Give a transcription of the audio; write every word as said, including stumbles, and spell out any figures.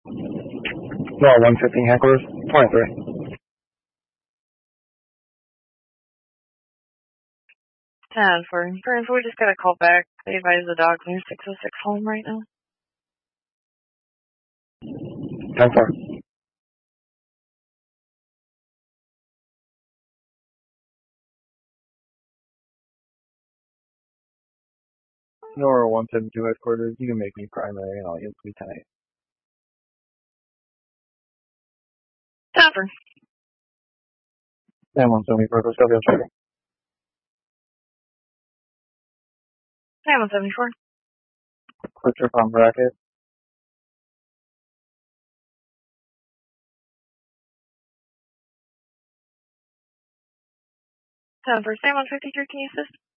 No, one fifteen hecklers, twenty-three. ten for Burns, we just got a call back. They advise the dog's near six oh six home right now. ten four. Nora one seventy-two headquarters, you can make me primary and I'll instantly ten eight. ten for Sam one seventy-four, Sylvia Striker. ten one seventy-four. Quick trip on bracket. ten for Sam one fifty-three, can you assist?